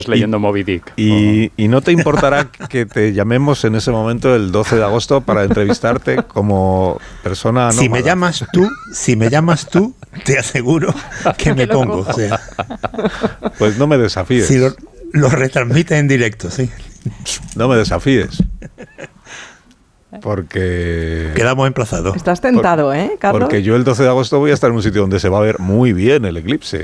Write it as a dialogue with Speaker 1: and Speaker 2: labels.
Speaker 1: leyendo Moby Dick.
Speaker 2: Y no te importará que te llamemos en ese momento el 12 de agosto para entrevistarte como persona anómala.
Speaker 3: Si me llamas tú, te aseguro que me pongo. O sea,
Speaker 2: pues no me desafíes.
Speaker 3: Si lo retransmites en directo, sí.
Speaker 2: No me desafíes. Porque...
Speaker 3: Quedamos emplazados.
Speaker 4: Estás tentado, Carlos.
Speaker 2: Porque yo el 12 de agosto voy a estar en un sitio donde se va a ver muy bien el eclipse.